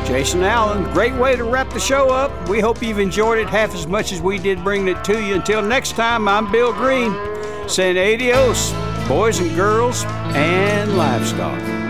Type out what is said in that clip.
Jason Allen, great way to wrap the show up. We hope you've enjoyed it half as much as we did bringing it to you. Until next time, I'm Bill Green, saying adios, boys and girls and livestock.